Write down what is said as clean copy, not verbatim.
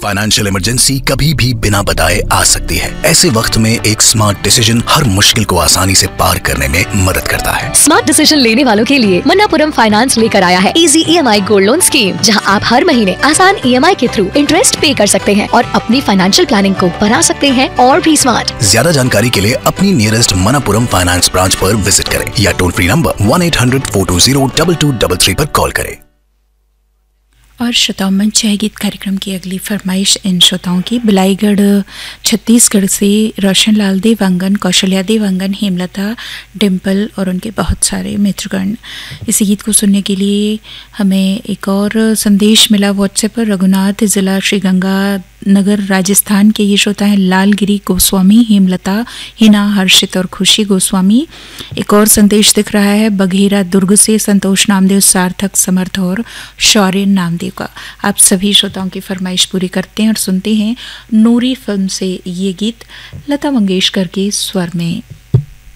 Financial emergency कभी भी बिना बताए आ सकती है। ऐसे वक्त में एक स्मार्ट डिसीजन हर मुश्किल को आसानी से पार करने में मदद करता है। स्मार्ट डिसीजन लेने वालों के लिए मन्नापुरम फाइनेंस लेकर आया है easy EMI gold loan scheme, जहां आप हर महीने आसान EMI के थ्रू इंटरेस्ट पे कर सकते हैं और अपनी फाइनेंशियल प्लानिंग को बना सकते हैं और भी स्मार्ट। ज्यादा जानकारी के लिए अपनी नियरेस्ट मन्नापुरम फाइनेंस ब्रांच पर विजिट करें या टोल फ्री नंबर 1-800-420-2233 पर कॉल करें। और श्रोताओं मंच है गीत कार्यक्रम की अगली फरमाइश इन श्रोताओं की बिलाईगढ़ छत्तीसगढ़ से रोशन लाल देवांगन, कौशल्या देवांगन, हेमलता, डिम्पल और उनके बहुत सारे मित्रगण। इसी गीत को सुनने के लिए हमें एक और संदेश मिला व्हाट्सएप पर। रघुनाथ, ज़िला श्रीगंगानगर, राजस्थान के ये श्रोता हैं लालगिरी गोस्वामी, हेमलता, हिना, हर्षित और खुशी गोस्वामी। एक और संदेश दिख रहा है बघेरा दुर्ग से संतोष नामदेव, सार्थक, समर्थ और शौर्य नामदेव का। आप सभी श्रोताओं की फरमाइश पूरी करते हैं और सुनते हैं नूरी फिल्म से ये गीत लता मंगेशकर के स्वर में।